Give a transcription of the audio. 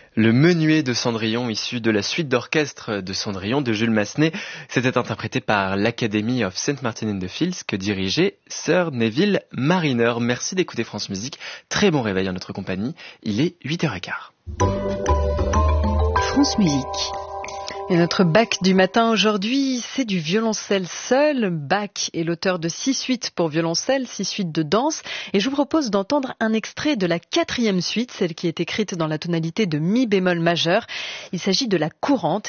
Le menuet de Cendrillon, issu de la suite d'orchestre de Cendrillon de Jules Massenet, c'était interprété par l'Academy of St. Martin-in-the-Fields que dirigeait Sir Neville Marriner. Merci d'écouter France Musique. Très bon réveil en notre compagnie. Il est 8h15. France Musique. Et notre Bach du matin aujourd'hui, c'est du violoncelle seul. Bach est l'auteur de 6 suites pour violoncelle, 6 suites de danse. Et je vous propose d'entendre un extrait de la 4e suite, celle qui est écrite dans la tonalité de mi bémol majeur. Il s'agit de la courante.